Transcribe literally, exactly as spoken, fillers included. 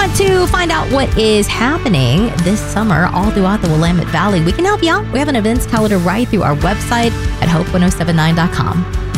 Want to find out what is happening this summer all throughout the Willamette Valley? We can help you out. We have an events calendar right through our website at hope ten seventy-nine dot com.